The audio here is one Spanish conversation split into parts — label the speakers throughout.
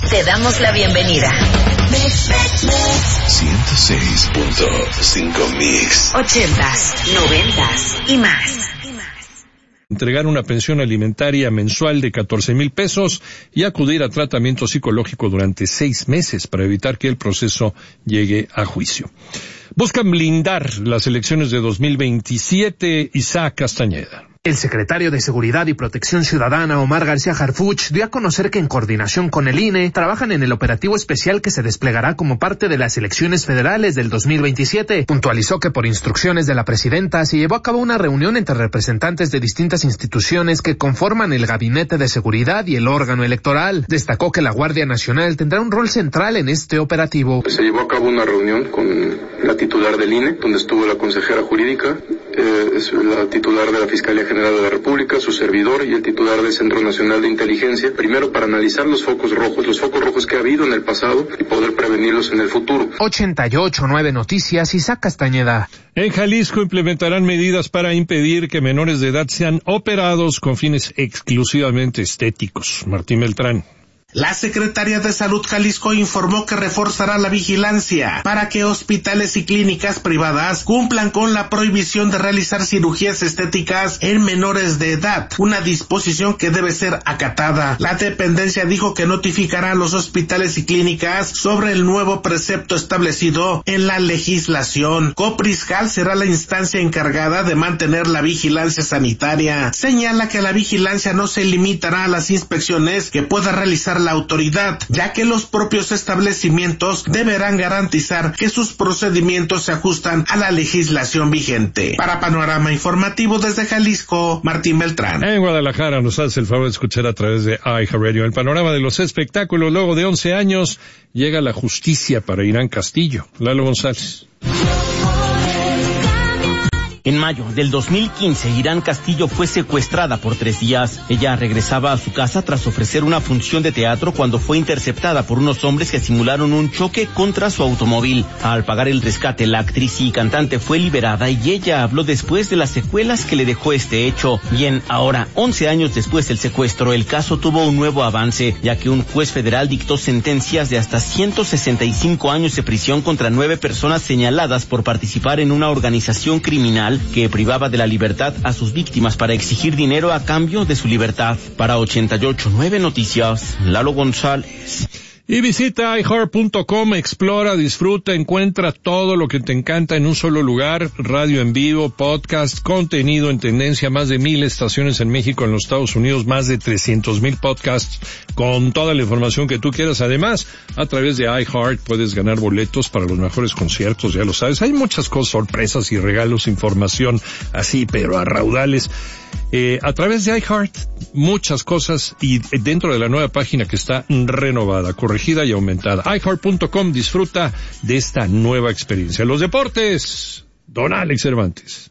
Speaker 1: Te damos la bienvenida.
Speaker 2: 106.5 Mix.
Speaker 1: 80s, 90s y más.
Speaker 3: Entregar una pensión alimentaria mensual de 14,000 pesos y acudir a tratamiento psicológico durante 6 meses para evitar que el proceso llegue a juicio. Buscan blindar las elecciones de 2027, Isaac Castañeda.
Speaker 4: El secretario de Seguridad y Protección Ciudadana, Omar García Harfuch, dio a conocer que en coordinación con el INE trabajan en el operativo especial que se desplegará como parte de las elecciones federales del 2027. Puntualizó que por instrucciones de la presidenta se llevó a cabo una reunión entre representantes de distintas instituciones que conforman el Gabinete de Seguridad y el órgano electoral. Destacó que la Guardia Nacional tendrá un rol central en este operativo.
Speaker 5: Se llevó a cabo una reunión con la titular del INE, donde estuvo la consejera jurídica, es la titular de la Fiscalía General de la República, su servidor y el titular del Centro Nacional de Inteligencia, primero para analizar los focos rojos que ha habido en el pasado y poder prevenirlos en el futuro.
Speaker 4: 88.9 Noticias, Isaac Castañeda.
Speaker 3: En Jalisco implementarán medidas para impedir que menores de edad sean operados con fines exclusivamente estéticos. Martín Beltrán.
Speaker 6: La Secretaría de Salud Jalisco informó que reforzará la vigilancia para que hospitales y clínicas privadas cumplan con la prohibición de realizar cirugías estéticas en menores de edad, una disposición que debe ser acatada. La dependencia dijo que notificará a los hospitales y clínicas sobre el nuevo precepto establecido en la legislación. Coprisjal será la instancia encargada de mantener la vigilancia sanitaria. Señala que la vigilancia no se limitará a las inspecciones que pueda realizar la autoridad, ya que los propios establecimientos deberán garantizar que sus procedimientos se ajustan a la legislación vigente. Para Panorama Informativo desde Jalisco, Martín Beltrán.
Speaker 3: En Guadalajara nos hace el favor de escuchar a través de iHeartRadio el panorama de los espectáculos. Luego de 11 años llega la justicia para Irán Castillo. Lalo González.
Speaker 7: En mayo del 2015, Irán Castillo fue secuestrada por 3 días. Ella regresaba a su casa tras ofrecer una función de teatro cuando fue interceptada por unos hombres que simularon un choque contra su automóvil. Al pagar el rescate, la actriz y cantante fue liberada y ella habló después de las secuelas que le dejó este hecho. Bien, ahora, 11 años después del secuestro, el caso tuvo un nuevo avance, ya que un juez federal dictó sentencias de hasta 165 años de prisión contra 9 personas señaladas por participar en una organización criminal que privaba de la libertad a sus víctimas para exigir dinero a cambio de su libertad. Para 88.9 Noticias, Lalo González.
Speaker 3: Y visita iHeart.com, explora, disfruta, encuentra todo lo que te encanta en un solo lugar: radio en vivo, podcast, contenido en tendencia, más de 1,000 estaciones en México, en los Estados Unidos, más de 300,000 podcasts con toda la información que tú quieras. Además, a través de iHeart puedes ganar boletos para los mejores conciertos, ya lo sabes. Hay muchas cosas, sorpresas y regalos, información así, pero a raudales. A través de iHeart, muchas cosas, y dentro de la nueva página que está renovada, corregida y aumentada. iHeart.com, disfruta de esta nueva experiencia. Los deportes, don Alex Cervantes.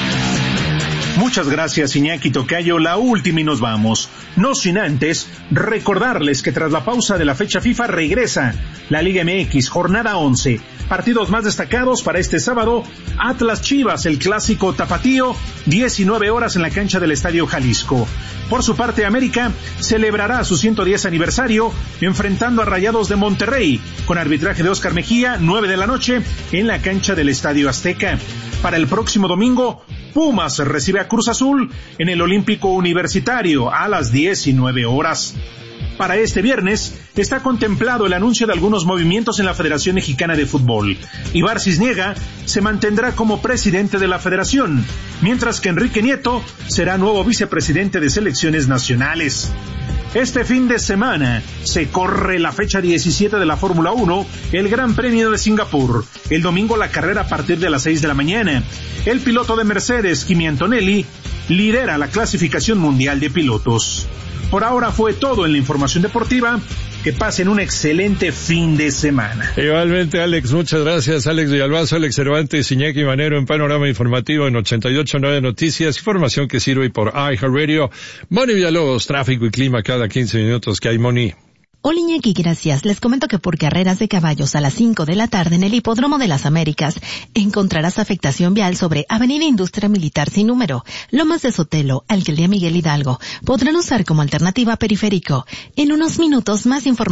Speaker 8: Muchas gracias, Iñaki Tocayo. La última y nos vamos. No sin antes recordarles que tras la pausa de la fecha FIFA regresa la Liga MX, jornada 11. Partidos más destacados para este sábado: Atlas Chivas, el clásico tapatío, 19 horas en la cancha del Estadio Jalisco. Por su parte, América celebrará su 110 aniversario enfrentando a Rayados de Monterrey, con arbitraje de Oscar Mejía, 9 de la noche en la cancha del Estadio Azteca. Para el próximo domingo, Pumas recibe a Cruz Azul en el Olímpico Universitario a las 19 horas. Para este viernes está contemplado el anuncio de algunos movimientos en la Federación Mexicana de Fútbol. Ibar Cisniega se mantendrá como presidente de la federación, mientras que Enrique Nieto será nuevo vicepresidente de selecciones nacionales. Este fin de semana se corre la fecha 17 de la Fórmula 1, el Gran Premio de Singapur. El domingo la carrera a partir de las 6 de la mañana. El piloto de Mercedes, Kimi Antonelli, lidera la clasificación mundial de pilotos. Por ahora fue todo en la información deportiva. Que pasen un excelente fin de semana.
Speaker 3: Igualmente, Alex, muchas gracias. Alex Villalbazo, Alex Cervantes, Iñaki Manero en Panorama Informativo en 88.9 Noticias. Información que sirve por iHeartRadio. Moni Villalobos, tráfico y clima cada 15 minutos. ¿Qué hay, Moni?
Speaker 9: Hola, Iñaki, gracias. Les comento que por carreras de caballos a las 5 de la tarde en el Hipódromo de las Américas encontrarás afectación vial sobre Avenida Industria Militar sin número, Lomas de Sotelo, Alcaldía Miguel Hidalgo. Podrán usar como alternativa periférico. En unos minutos más información.